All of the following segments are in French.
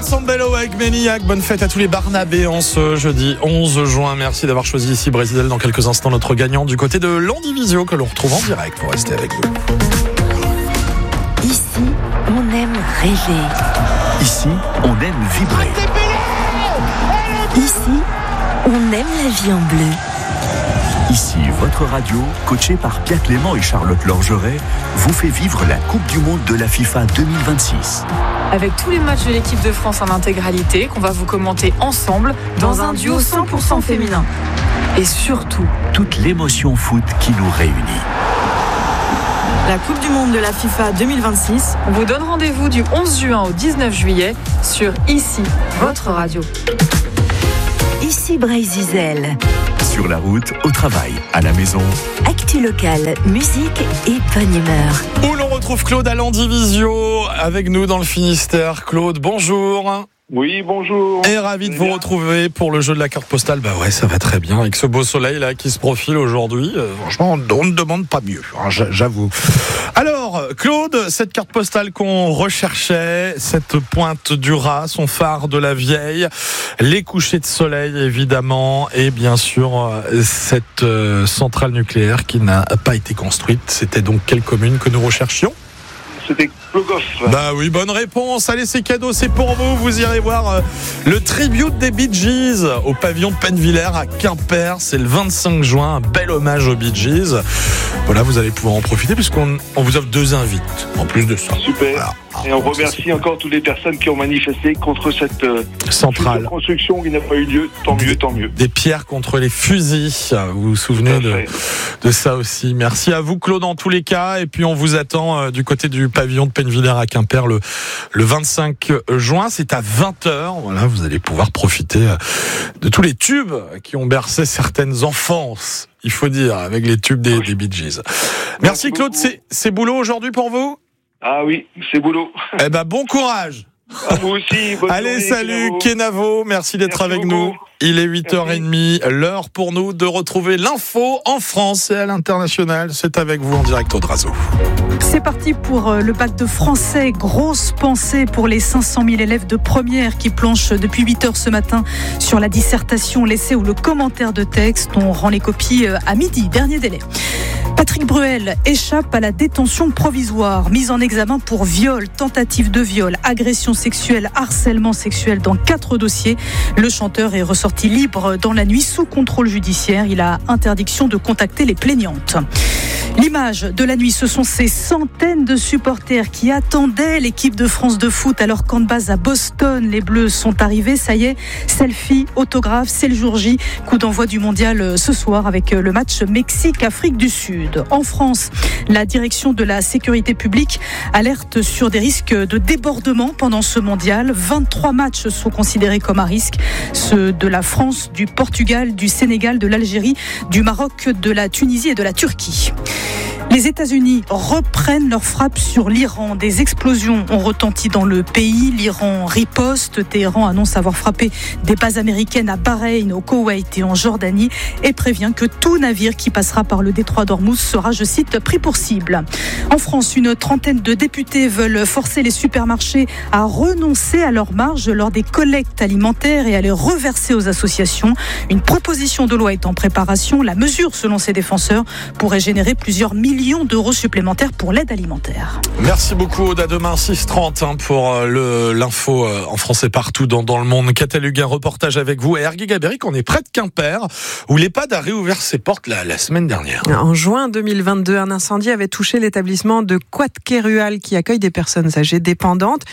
Michael Sambello avec Maniac. Bonne fête à tous les Barnabés en ce jeudi 11 juin. Merci d'avoir choisi ici Brésil. Dans quelques instants, notre gagnant du côté de l'Andivisio que l'on retrouve en direct pour rester avec nous. Ici, on aime rêver. Ici, on aime vibrer. Ici, on aime la vie en bleu. Ici, votre radio, coachée par Pierre Clément et Charlotte Lorgeret, vous fait vivre la Coupe du Monde de la FIFA 2026. Avec tous les matchs de l'équipe de France en intégralité, qu'on va vous commenter ensemble dans un duo 100% féminin. Et surtout, toute l'émotion foot qui nous réunit. La Coupe du Monde de la FIFA 2026, on vous donne rendez-vous du 11 juin au 19 juillet sur Ici, votre radio. Ici Brésil. Sur la route, au travail, à la maison. Actu locale, musique et bonne humeur. Où l'on retrouve Claude à l'Andivisio avec nous dans le Finistère. Claude, bonjour. Oui, bonjour. Et ravi de vous retrouver pour le jeu de la carte postale. Bah ouais, ça va très bien avec ce beau soleil là qui se profile aujourd'hui. Franchement, on ne demande pas mieux, hein, j'avoue. Alors, Claude, cette carte postale qu'on recherchait, cette pointe du Raz, son phare de la Vieille, les couchers de soleil évidemment, et bien sûr cette centrale nucléaire qui n'a pas été construite. C'était donc quelle commune que nous recherchions ? C'était Plogoff. Bah oui, bonne réponse. Allez, c'est cadeau, c'est pour vous. Vous irez voir le tribute des Bee Gees au pavillon Pennevillers à Quimper. C'est le 25 juin, un bel hommage aux Bee Gees. Voilà, vous allez pouvoir en profiter puisqu'on vous offre 2 invites en plus de ça. Super. Voilà. Et on remercie encore toutes les personnes qui ont manifesté contre cette centrale construction qui n'a pas eu lieu. Tant mieux, tant mieux. Des pierres contre les fusils. Vous vous souvenez de ça aussi. Merci à vous, Claude, en tous les cas. Et puis on vous attend du côté du pavillon de Pennevillers à Quimper le 25 juin. C'est à 20h. Voilà, vous allez pouvoir profiter de tous les tubes qui ont bercé certaines enfances. Il faut dire, avec les tubes des Bee Gees. Merci Claude. C'est boulot aujourd'hui pour vous ? Ah oui, c'est boulot. Eh ben, bon courage. À vous aussi. Bonne Allez, journée, salut Kenavo, merci d'être avec nous. Il est 8h30, l'heure pour nous de retrouver l'info en France et à l'international. C'est avec vous en direct au Drazo. C'est parti pour le bac de français. Grosse pensée pour les 500 000 élèves de première qui planchent depuis 8h ce matin sur la dissertation, l'essai ou le commentaire de texte. On rend les copies à midi, dernier délai. Patrick Bruel échappe à la détention provisoire, mise en examen pour viol, tentative de viol, agression sexuelle, harcèlement sexuel dans 4 dossiers. Le chanteur est ressorti libre dans la nuit sous contrôle judiciaire. Il a interdiction de contacter les plaignantes. L'image de la nuit, ce sont ces centaines de supporters qui attendaient l'équipe de France de foot à leur camp de base à Boston. Les Bleus sont arrivés, ça y est, selfie, autographe, c'est le jour J. Coup d'envoi du mondial ce soir avec le match Mexique-Afrique du Sud. En France, la direction de la sécurité publique alerte sur des risques de débordement pendant ce mondial. 23 matchs sont considérés comme à risque. Ceux de la France, du Portugal, du Sénégal, de l'Algérie, du Maroc, de la Tunisie et de la Turquie. Les États-Unis reprennent leur frappe sur l'Iran. Des explosions ont retenti dans le pays. L'Iran riposte. Téhéran annonce avoir frappé des bases américaines à Bahreïn, au Koweït et en Jordanie et prévient que tout navire qui passera par le détroit d'Ormuz sera, je cite, pris pour cible. En France, une trentaine de députés veulent forcer les supermarchés à renoncer à leurs marges lors des collectes alimentaires et à les reverser aux associations. Une proposition de loi est en préparation. La mesure, selon ses défenseurs, pourrait générer plusieurs millions d'euros supplémentaires pour l'aide alimentaire. Merci beaucoup, Aude. À demain, 6h30 pour l'info en français partout dans le monde. Catalugue, un reportage avec vous. Et Ergué Gabéric, on est près de Quimper, où l'EHPAD a réouvert ses portes la semaine dernière. En juin 2022, un incendie avait touché l'établissement de Quatquerual qui accueille des personnes âgées dépendantes.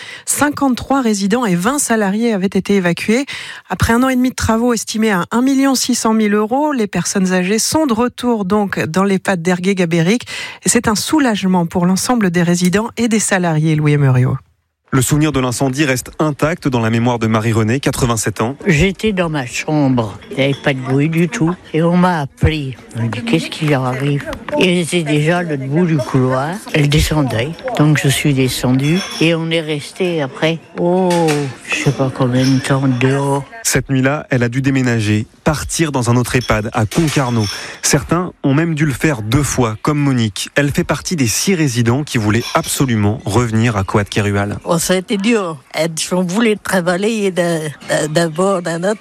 53 résidents et 20 salariés avaient été évacués. Après 1 an et demi de travaux estimés à 1 600 000 €, les personnes âgées sont de retour donc dans l'EHPAD d'Ergué Gabéric. Et c'est un soulagement pour l'ensemble des résidents et des salariés, Louis Emerio. Le souvenir de l'incendie reste intact dans la mémoire de Marie-Renée, 87 ans. J'étais dans ma chambre, il n'y avait pas de bruit du tout. Et on m'a appelé. On m'a dit, qu'est-ce qui leur arrive ? Et elle était déjà à l'autre bout du couloir. Elle descendait. Donc je suis descendue. Et on est resté après, je sais pas combien de temps dehors. Cette nuit-là, elle a dû déménager, partir dans un autre EHPAD à Concarneau. Certains ont même dû le faire 2 fois, comme Monique. Elle fait partie des 6 résidents qui voulaient absolument revenir à Coat-Kerual. Oh, ça a été dur. On voulait travailler d'un bord, d'un autre.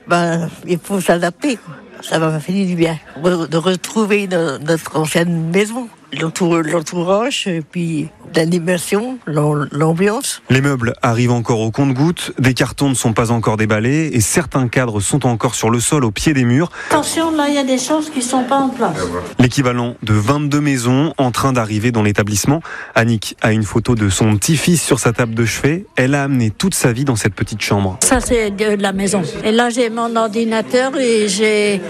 Il faut s'adapter. Ça m'a fait du bien de retrouver notre ancienne maison. L'entourage, et puis l'animation, l'ambiance. Les meubles arrivent encore au compte-gouttes, des cartons ne sont pas encore déballés et certains cadres sont encore sur le sol au pied des murs. Attention, là il y a des choses qui ne sont pas en place. L'équivalent de 22 maisons en train d'arriver dans l'établissement. Annick a une photo de son petit-fils sur sa table de chevet. Elle a amené toute sa vie dans cette petite chambre. Ça c'est de la maison. Et là j'ai mon ordinateur et j'ai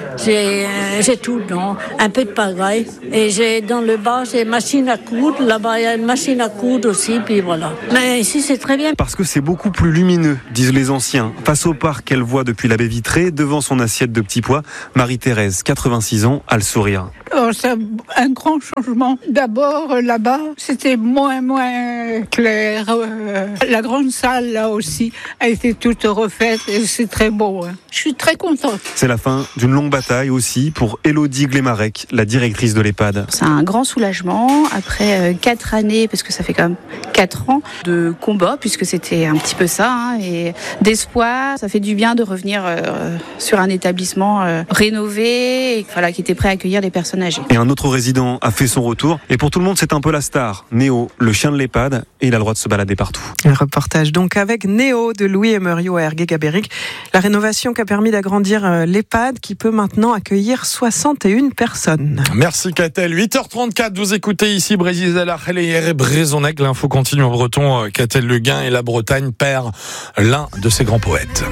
tout, non, un peu de pagaille. Et j'ai dans le bas, j'ai machine à coudre. Là-bas, il y a une machine à coudre aussi, puis voilà. Mais ici, c'est très bien. Parce que c'est beaucoup plus lumineux, disent les anciens. Face au parc qu'elle voit depuis la baie vitrée, devant son assiette de petits pois, Marie-Thérèse, 86 ans, a le sourire. Oh, c'est un grand changement. D'abord, là-bas, c'était moins clair. La grande salle, là aussi, a été toute refaite et c'est très beau. Je suis très contente. C'est la fin d'une longue bataille aussi pour Élodie Glémarec, la directrice de l'EHPAD. C'est un grand soulagement après 4 années, parce que ça fait quand même 4 ans de combat, puisque c'était un petit peu ça, et d'espoir. Ça fait du bien de revenir sur un établissement rénové, et, qui était prêt à accueillir des personnes âgées. Et un autre résident a fait son retour. Et pour tout le monde, c'est un peu la star. Néo, le chien de l'EHPAD, et il a le droit de se balader partout. Un reportage donc avec Néo de Louis Emerio à Ergué-Gabéric. La rénovation qui a permis d'agrandir l'EHPAD qui peut maintenant accueillir 61 personnes. Merci Catel. 8h34, vous écoutez ici Brésil et Brezonec. L'info continue en breton. Catel Le Guin et la Bretagne perd l'un de ses grands poètes.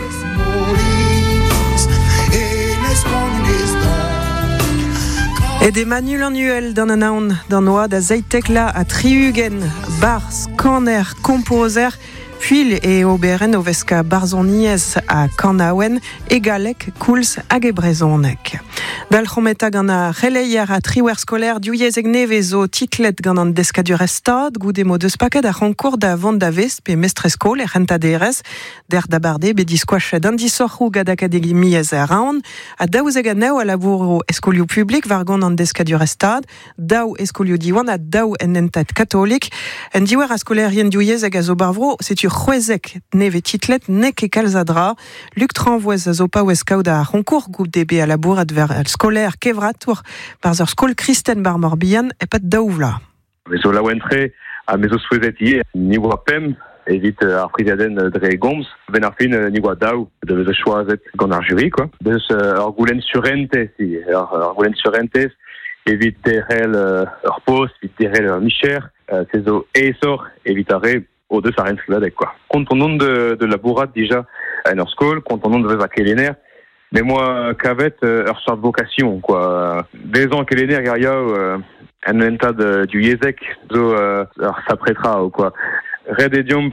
Et des Manuel Annuel dans un naun dans noa da Zeitekla à Triugen, Bars, Corner, Composer, Puil et Oberen Oveska Barzoniez à Kanawen, Egalek, Kouls, Agebrezonec. Dalchometa gana releier a triwer scolaire diouiez egnevezo titlet gant an descadurestad, goudemo deus paket a rancourt da vant da vesp e mestreskol e renta DRS, der da barde bedisquachet an disorru gad akademiez a raon, a daouzeg aneu a labouro eskolio publik var gant an descadurestad, daou eskolio diwan a daou en entat katolik, en diwer a skolerien diouiez a zo barvro, setu c'hwezek neve titlet nek e kalzadra, luk tranvoez a zo pa oueskaou da rancourt gout debe a labour adver scolaire kevratour par leur skol Kristen Barmorbian et pas daouvla. Mezo la wentre a mezo souezeti niwa pem evit ar prizaden dre goms ben ar fin niwa daou de mezo choazet gant ar jury quoi. Deus ar goulenn surente si ar goulenn surente evit derel ur post evit derel ur micher sezo eisor evit are o deus ar renskladek quoi. Kont on nom de labourat déjà en ur skol, kont on nom de vez a kelener. Mais moi, kavet, ur sort de vocation, quoi. Des ans que les nerfs, un entad du Yezek, zo, s'apprêtera, ou quoi. Red et Diomp,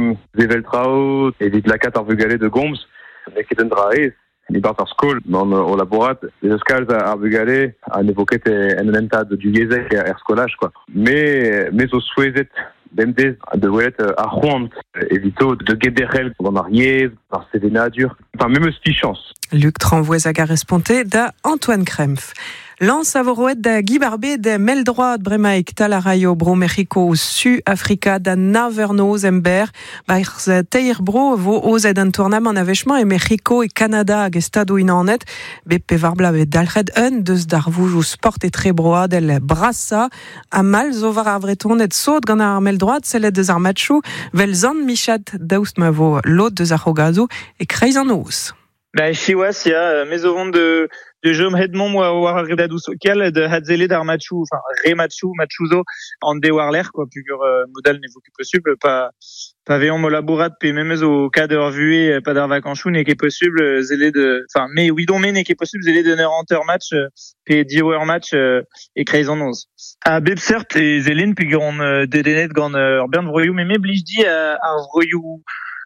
Zeveltrao, et dit la 4 Arbugale de Goms, mais qui donnera ni part ar skol, non, au laborat, les escales à Arbugale, à évoquer un entad du Yezek à skolage, quoi. Mais au souezet, Bemdez de Ouellet à Rouen, évito de Guéderel dans Ariez, par Cévenadur, enfin même si chance. Luc Tranvoez a responté da Antoine Krempf. Lance avoroet da Guy Barbé da Meldroit Bremaik Talarayo Bro Mexico Su Africa da Naverno Zember bairz teir bro vo ozed un tournament avechement et Mexico et Canada hag estado inanet beppe varbla ve dalred un deus dar voujou sport et tre broa del brassa a mal zo var ar vreton et saut gant ar Meldroit sellet deus ar matchou vel zan michat daoust ma vo lot deus ar hogazo et kreiz an ous. Chiwas, il y a mesovon de Jom Hedmon war redadou sokel de Hadzele d'Armachu, enfin Remachu, Machuzo, en déwarler quoi, pugur modal n'est que possible, pas veillon molabourat, puis même au cas de revué, pas d'ar vacanchou n'est possible, zélé de, enfin, mais oui, donc, mais n'est possible, zélé de ner match, puis 10 hour match, et créez en 11. À Bebsert, et zélène, puis on dédénet gant bien de vroyou, mais blijdi à vroyou,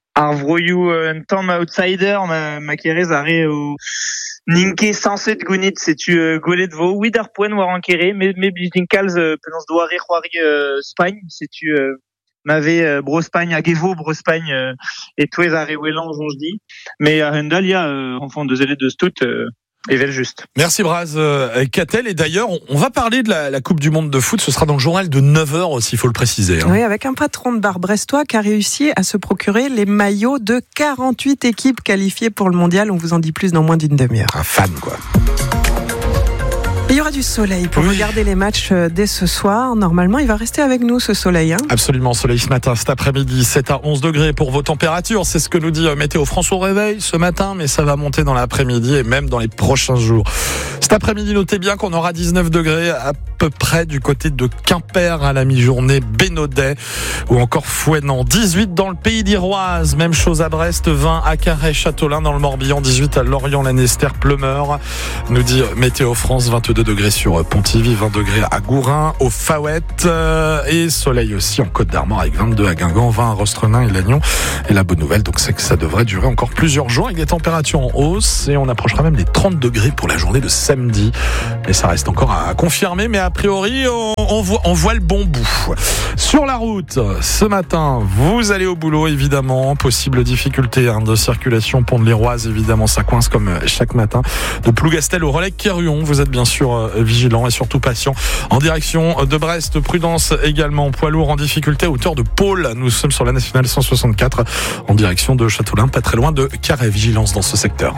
un temps outsider, ma kérez arrêt au Ninke sanset gounit, c'est-tu golet de vo, oui d'arpoen war ankéré, mais blijdin kalz, penance doare c'hoari Spagne, c'est-tu m'avait Brospagne, Agevo, Brospagne et tous les arrêts Wellange, on se dit. Mais à Hendal, il y a enfant de zélé de Stout et vel juste. Merci Braz Catel. Et d'ailleurs, on va parler de la Coupe du Monde de foot. Ce sera dans le journal de 9h aussi, il faut le préciser. Oui, avec un patron de bar brestois qui a réussi à se procurer les maillots de 48 équipes qualifiées pour le mondial. On vous en dit plus dans moins d'une demi-heure. Un fan, quoi. Il y aura du soleil pour regarder les matchs dès ce soir. Normalement, il va rester avec nous ce soleil. Absolument, soleil ce matin, cet après-midi, 7 à 11 degrés pour vos températures. C'est ce que nous dit Météo France au réveil ce matin, mais ça va monter dans l'après-midi et même dans les prochains jours. Cet après-midi, notez bien qu'on aura 19 degrés à peu près du côté de Quimper à la mi-journée, Bénodet ou encore Fouesnant. 18 dans le pays d'Iroise, même chose à Brest, 20 à Carhaix, Châteaulin dans le Morbihan, 18 à Lorient, Lanester, Pleumeur. Nous dit Météo France, 22 degrés sur Pontivy, 20 degrés à Gourin, au Faouette et soleil aussi en Côte d'Armor avec 22 à Guingamp, 20 à Rostrenain et Lannion. Et la bonne nouvelle, donc, c'est que ça devrait durer encore plusieurs jours avec des températures en hausse et on approchera même les 30 degrés pour la journée de samedi. Mais ça reste encore à confirmer, mais a priori, on voit le bon bout. Sur la route, ce matin, vous allez au boulot, évidemment. Possible difficulté de circulation, pont de l'Iroise, évidemment, ça coince comme chaque matin. De Plougastel au Relecq-Kerhuon, vous êtes bien sûr vigilant et surtout patient. En direction de Brest, prudence également. Poids lourd en difficulté à hauteur de Pôle. Nous sommes sur la nationale 164 en direction de Châteaulin, pas très loin de Carhaix. Vigilance dans ce secteur.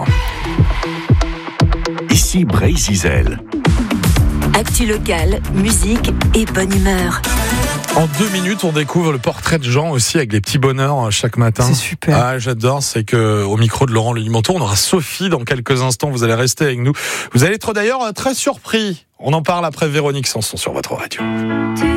Ici Bray-Zizel. Actu locale, musique et bonne humeur. En 2 minutes, on découvre le portrait de Jean aussi avec les petits bonheurs chaque matin. C'est super. Ah, j'adore. C'est que au micro de Laurent Lelimonto, on aura Sophie dans quelques instants. Vous allez rester avec nous. Vous allez être d'ailleurs très surpris. On en parle après Véronique Sanson sur votre radio.